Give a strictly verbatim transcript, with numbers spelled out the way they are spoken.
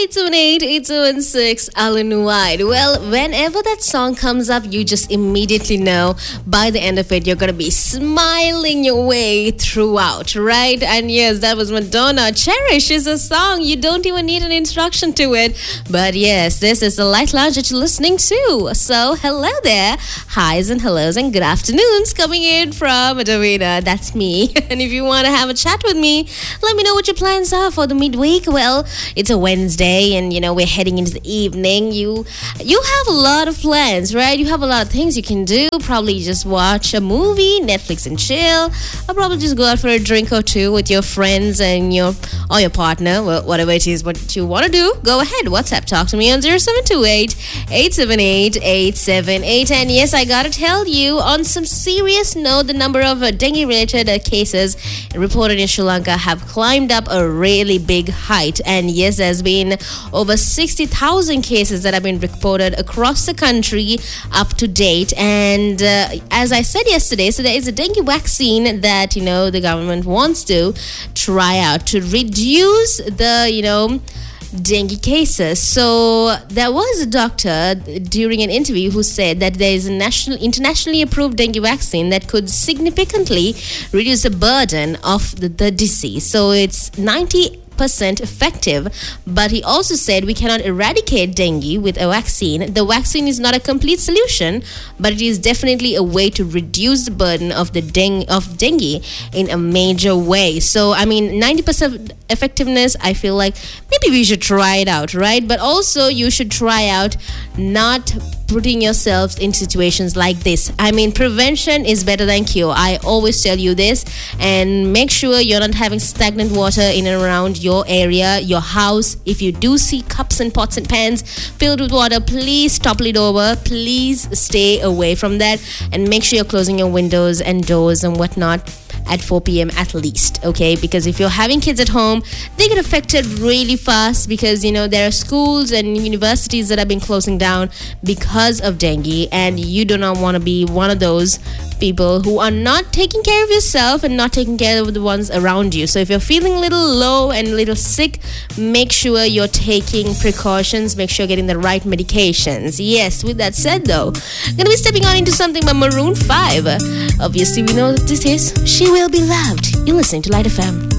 eight seven eight, eight seven six, Alan White. Well, whenever that song comes up, you just immediately know by the end of it, you're going to be smiling your way throughout, right? And yes, that was Madonna. Cherish is a song. You don't even need an introduction to it. But yes, this is the Light Lounge that you're listening to. So, hello there. Highs and hellos and good afternoons coming in from Davina. That's me. And if you want to have a chat with me, let me know what your plans are for the midweek. Well, it's a Wednesday and, you know, we're heading into the evening. You you have a lot of plans, right? You have a lot of things you can do. Probably just watch a movie, Netflix and chill. Or probably just go out for a drink or two with your friends and your or your partner. Well, whatever it is what you want to do, go ahead. WhatsApp, talk to me on zero seven two eight, eight seven eight, eight seven eight. And yes, I gotta tell you, on some serious note, the number of uh, dengue-related uh, cases reported in Sri Lanka have climbed up a really big height. And yes, there's been over sixty thousand cases that have been reported across the country up to date. And uh, as I said yesterday, so there is a dengue vaccine that, you know, the government wants to try out to reduce the, you know, dengue cases. So there was a doctor during an interview who said that there is a national, internationally approved dengue vaccine that could significantly reduce the burden of the, the disease. So it's ninety percent effective, but he also said we cannot eradicate dengue with a vaccine. The vaccine is not a complete solution, but it is definitely a way to reduce the burden of the deng- of dengue in a major way. So I mean, ninety percent effectiveness, I feel like maybe we should try it out, right? But also you should try out not putting yourselves in situations like this. I mean, prevention is better than cure. I always tell you this. And make sure you're not having stagnant water in and around your area, your house. If you do see cups and pots and pans filled with water, please topple it over. Please stay away from that. And make sure you're closing your windows and doors and whatnot at four p.m. at least, okay? Because if you're having kids at home, they get affected really fast because, you know, there are schools and universities that have been closing down because of dengue, and you do not want to be one of those people who are not taking care of yourself and not taking care of the ones around you. So if you're feeling a little low and a little sick, make sure you're taking precautions, make sure you're getting the right medications. Yes, with that said though, I'm gonna be stepping on into something by Maroon five. Obviously we know what this is. She Will Be Loved. You're listening to Light F M.